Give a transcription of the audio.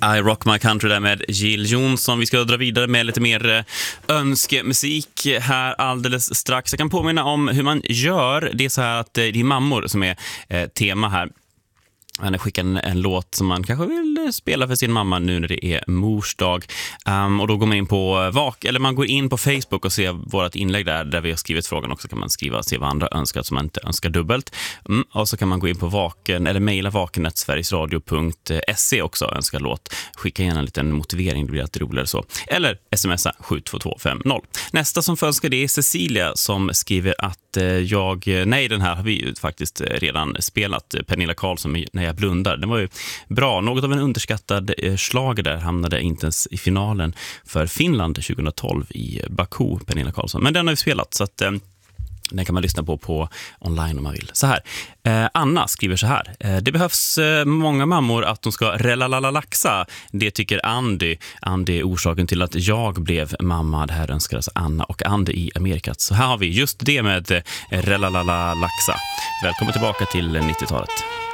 I Rock My Country där med Jill Johnson. Vi ska dra vidare med lite mer önskemusik här alldeles strax. Jag kan påminna om hur man gör. Det är så här att det är mammor som är tema här. Han skickar en låt som man kanske vill spela för sin mamma nu när det är mors dag. Och då går man in på man går in på Facebook och ser vårt inlägg där vi har skrivit frågan också. Kan man se vad andra önskar så man inte önskar dubbelt. Och så kan man gå in på vaken eller mejla vaken@sverigesradio.se också önska låt. Skicka gärna en liten motivering, det blir alltid roligare så. Eller smsa 72250. Nästa som önskar det är Cecilia som skriver att den här har vi ju faktiskt redan spelat. Pernilla Karlsson När jag blundar. Den var ju bra. Något av en underskattad schlager där. Hamnade inte ens i finalen för Finland 2012 i Baku, Pernilla Karlsson. Men den har vi spelat så att den kan man lyssna på online om man vill. Så här. Anna skriver så här. Det behövs många mammor att de ska relalalalaxa. Det tycker Andy. Andy är orsaken till att jag blev mamma. Det här önskar alltså Anna och Andy i Amerika. Så här har vi just det med relalalalaxa. Välkommen tillbaka till 90-talet.